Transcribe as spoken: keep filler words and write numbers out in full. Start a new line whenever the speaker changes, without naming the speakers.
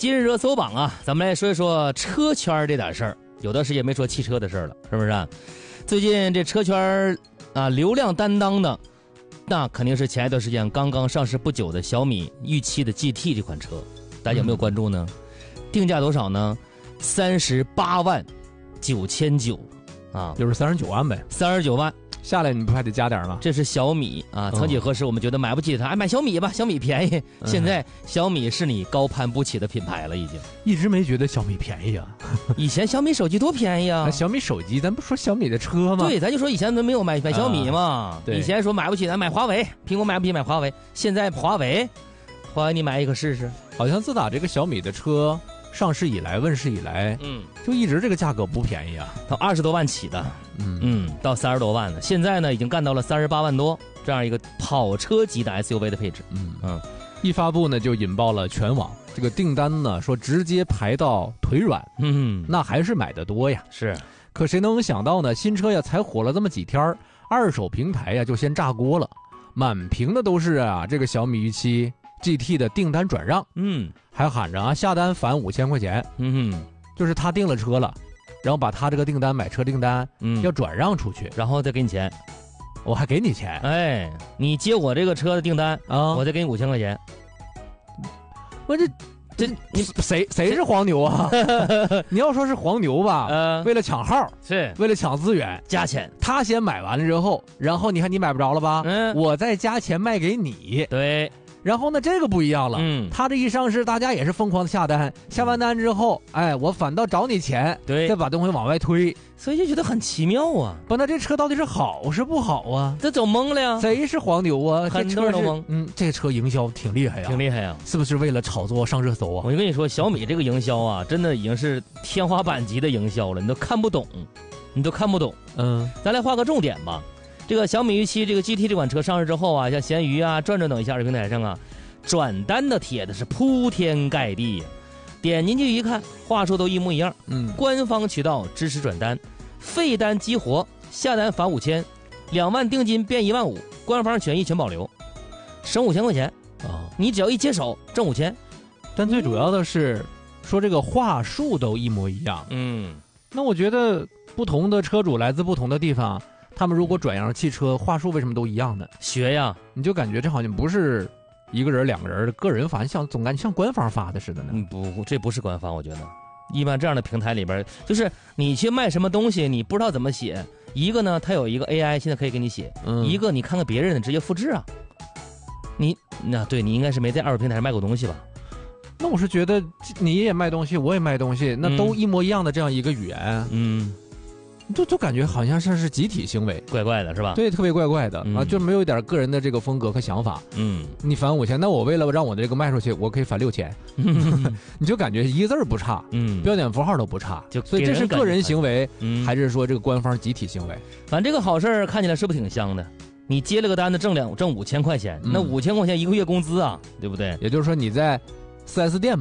今日热搜榜啊，咱们来说一说车圈这点事儿。有的时间没说汽车的事儿了，是不是啊？最近这车圈啊，流量担当的，那肯定是前一段时间刚刚上市不久的小米预期的 G T 这款车，大家有没有关注呢？嗯、定价多少呢？三十八万九千九啊，
就是三十九万呗，
三十九万。
下来你不还得加点吗？
这是小米啊，曾几何时我们觉得买不起它，哎，买小米吧，小米便宜。
嗯、
现在小米是你高攀不起的品牌了，已经。
一直没觉得小米便宜啊。
以前小米手机多便宜啊！
小米手机，咱不说小米的车吗？
对，咱就说以前咱没有买买小米嘛。啊、以前说买不起，咱买华为，苹果买不起买华为。现在华为，华为你买一个试试。
好像自打这个小米的车上市以来，问世以来，嗯，就一直这个价格不便宜啊，
到二十多万起的，嗯嗯，到三十多万的，现在呢已经干到了三十八万多，这样一个跑车级的 S U V 的配置，嗯嗯，
一发布呢就引爆了全网，这个订单呢说直接排到腿软，嗯，那还是买的多呀，
是，
可谁能想到呢？新车呀才火了这么几天，二手平台呀就先炸锅了，满屏的都是啊这个小米预期 G T 的订单转让，嗯，还喊着啊下单返五千块钱，嗯哼，就是他订了车了，然后把他这个订单买车订单，嗯，要转让出去，
然后再给你钱，
我还给你钱，
哎，你接我这个车的订单啊，我再给你五千块钱，
我这这你谁谁是黄牛啊？你要说是黄牛吧，呃，为了抢号，
是
为了抢资源，
加钱，
他先买完了之后，然后你看你买不着了吧？嗯，我再加钱卖给你，
对。
然后呢，这个不一样了，嗯，他这一上市，大家也是疯狂的下单，下完单之后，哎，我反倒找你钱，
对，
再把东西往外推，
所以就觉得很奇妙啊。
不，那这车到底是好是不好啊？
这走懵了呀，
谁是黄牛啊？
很多人都懵。
嗯，这车营销挺厉害呀，
挺厉害呀，
是不是为了炒作上热搜啊？
我就跟你说，小米这个营销啊，真的已经是天花板级的营销了，你都看不懂，你都看不懂。嗯，咱来画个重点吧。这个小米预期这个 G T 这款车上市之后啊，像闲鱼啊、转转等一些二手平台上啊，转单的帖子是铺天盖地呀，点进去一看，话术都一模一样。嗯，官方渠道支持转单，废单激活，下单返五千，两万定金变一万五，官方权益全保留，省五千块钱啊！你只要一接手挣五千。
但最主要的是说这个话术都一模一样。嗯，那我觉得不同的车主来自不同的地方，他们如果转让汽车，话术为什么都一样呢？
学呀，
你就感觉这好像不是一个人两个人的个人发，像总感觉像官方发的似的呢。
嗯，不，这不是官方，我觉得一般这样的平台里边，就是你去卖什么东西，你不知道怎么写。一个呢，它有一个 A I 现在可以给你写；嗯、一个你看看别人的直接复制啊。你那对你应该是没在二手平台上卖过东西吧？
那我是觉得你也卖东西，我也卖东西，那都一模一样的这样一个语言，嗯。就就感觉好像是是集体行为，
怪怪的是吧？
对，特别怪怪的、嗯、啊，就没有一点个人的这个风格和想法。嗯，你返五千，那我为了让我这个卖出去，我可以返六千，嗯、你就感觉一个字不差，嗯，标点符号都不差，就所以这是个人行为，嗯，还是说这个官方集体行为？
反正这个好事看起来是不是挺香的？你接了个单子挣两挣五千块钱，嗯、那五千块钱一个月工资啊，对不对？
也就是说你在四 S 店